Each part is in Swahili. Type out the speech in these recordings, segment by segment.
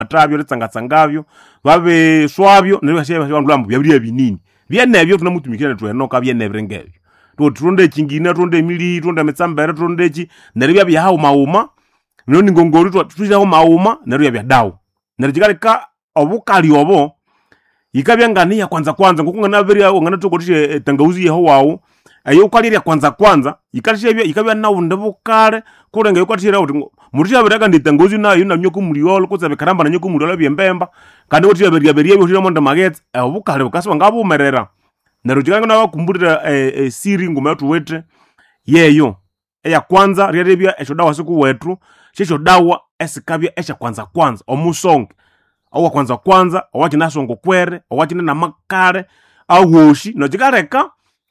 atabyo letsangatsangavyo babe swabyo neryo bashe bandulambu byabiri binini byenebyo tunamutumikira twenoka byenebrengebyo turonde kingina turonde emili turonde metsambere turonde ki neryo bya hawo mauma noni ngongori tushiraho mauma neryo bya dawo neryo kikaleka obukali obo yikabyangani ya kwanza ngokungana beri ngana tokotishe tangauzi yeho wawo ayo ukalira kwanza yikalishe yikabya nawo ndebukale kurenga yokatira uti mutisha bereka nditangauzi nayo na nyoku muliolo kutsabe karamba na nyoku muliolo byembemba kandi utisha beri byo monda magetse obukale bukaswa ngabumerera neryo kikangana wakumburira siri ngoma yatu wete yeyo eya kwanza ryebya esho dawa siku wetu shisho dawa esikabya esha kwanza omusonge awa kwanza owakinaso kwere owakine na makare awoshi no jikareka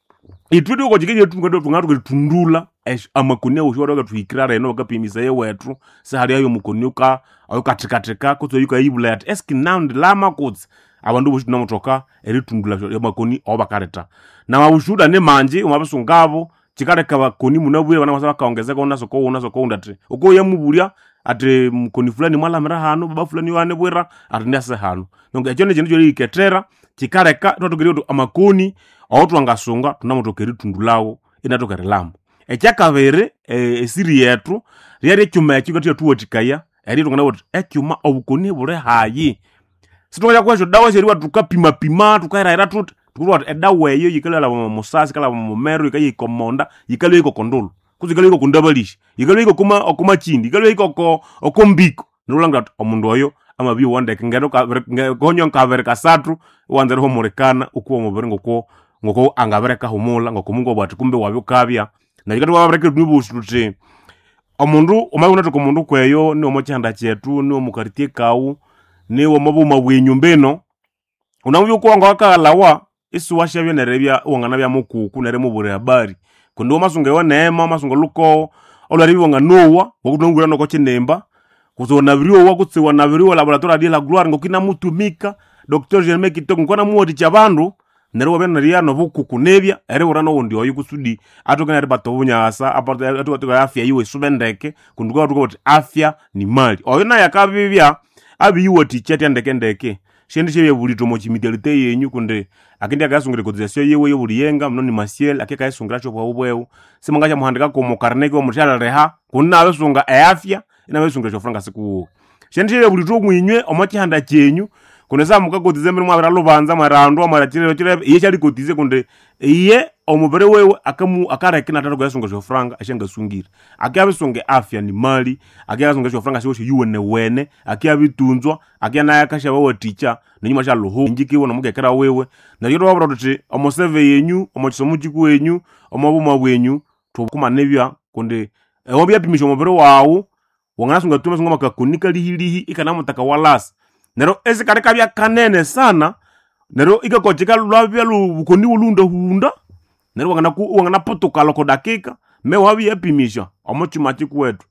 itwidi uko jikije tungatu tundula amakoni awoshi waka tuikira reno wakapimisa yewetu sahari ayo mukoniuka ayo katika kuto yuka iblet eski nand lama kuts abandu boshi namutoka eri tundula amakoni obakareta na mabushuda ne manje umabasungabo jikareka bakoni munabwire bana basaba kaongezeka unaso ko undate uko yamubulya ate mukoni fulani mwalamira hano baba fulani wane bwera atindase hano nonga ekyo kintu kyoli iketera kikareka twatugiryo amakoni awotwangasunga tunamutokeri tundulawo inatokere lambo ekyakabere esiri yetu ryari ekyuma ekigatiya tuwatikaya eri tungana boti ekyuma obukoni bure hayi sitwaya kwesho dawa seriwa tukapima tukaira tut tukulwa edawa eyo yikalala musasi kala mumero yikayikommonda yikalo yikokondolo kuzikalo yikokundabalishi yikalo yikokuma okumachindi yikalo yikoko okombiko nolanga omundu oyo amabyo wandeke ngero konyo nkavere kasatru wanzero homurekana ukuwa mubere ngoko angabereka humula ngoko mungu bwati kumbe wabyo kabya na yikati wabareke nubushute omundu umayuna to komundu kweyo ni omochanda chetu ni omukaritie kawu ni omabuma bwenyumbeno unamubyo kwanga wakalawa isu washabye nerebya wangana bya mukuku nere mubure habari kundo masunge wa neema masungo luko olari wanga nowa wakutongura noko chinemba kuzona brio wakutsiwa na brio laboratoire de la gloire ngokina mutumika Dr. Germain Kitoko nkona muoti chabandu nero wabena riano bukuku nebya ere urano wondi oyo kusudi atokana ari batobunya asa atoka afya yiwe subendeke kunduka tuko afya ni mali oyo na yakabibya abiyiwe tichati ndeke shendi shebe bulito mo chimitelite yenyu kunde akindi akasungire cotisation yewe yobuliyenga mnoni masiel akeka yasungira cyo bwa ubwewu simangacha muhandika ko mu karneke wo muthala reha kunna abesunga afya ina besungira cyo franga siku shendi shebe bulito mwinywe omachihanda chenyu kunesa mukakotize mbere mwabera lubanza marando amarachire chire iye chali kotize kunde iye omubere wewe akareke natata kuyasunga cyo franga ashenga sungira akiabesunga afya ni mali akiasunga cyo franga cyo yuwene wene akiabitunzwa akiana yakasha bawe teacher ninyuma cha loho njikiwe no mugekera wewe na yoro wabra tuti omoseve yenyu omochisomuchiku wenyu omabuma bwenyu tokuma nebya kunde obya pimisho omubere wawo wanganasunga tumasunga makakonika lihilihi ikana mutaka walasa nero ezikareka bya kanene sana nero ikakocheka lwabya lubukoni ulunda hunda nero wangana potoka loko dakika me wabi epimisha omochimachi kwetu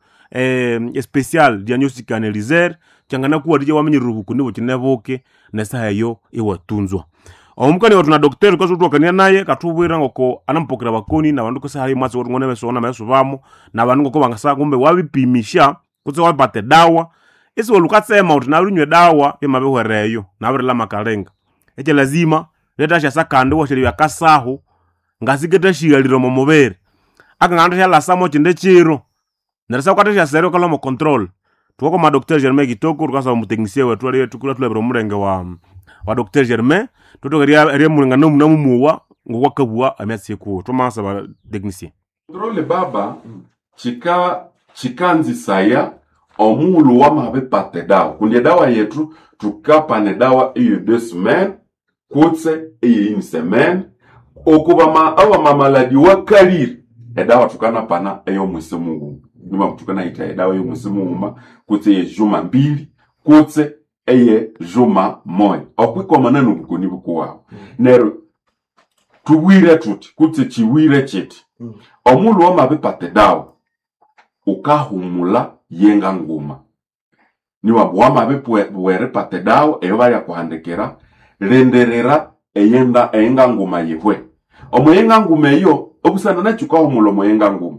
special diagnostic analyzer changana kuwa dije wamenye rubukoni bokinebuke nesayo iwatunzwa omukani watu na docteur ko zutu akania naye katubwira ngoko anampokera bakoni na bandu ko sahali matsi watu ngone besona meso bamo na bandu ngoko bangasa kumbe wabipimisha kutse wabate dawa isi wolukatsema uti nalunywe dawa yemabewereyo nabirela makalenga eche lazima leta sha sakande wosheli yakasaho ngasikete shiyaliro mu mubere akanganda sha lasamo chinde chiro neresa kwatesha sero kala mo control tuko ma Dr. Germain Kitoko tukasa mu technicien wetu ali tukula tulebero murenge wa Dr. Germain tutokeria ere murenga no munamumuwa ngwakabua amyatse ku tomasa ba technicien control baba chikanzi saya omulu wa mabe pate dawa kundi dawa yetu tukapane dawa iyo 2 semaines kutse iyo 1 semaine okuba awa maladi wa kalir dawa tukana pana eyo musimu nima tukana ita dawa yo musimu kutse ye juma 2 kutse eye juma 1 okwikomana nubukoni bukuwa nero tuwire tuti kutse chiwire chiti omulu wa mabe pate dawa ukahumula yenga nguma niwa bwama bwere pate dawa eyo bali akuhandekera renderera enga nguma yehwe omuyenga nguma eyo obusana nachukaho mulomo yenga nguma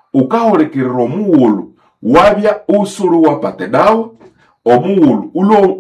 ukahorekerera omuwulu wabya usuru wa pate dawa omuwulu ulo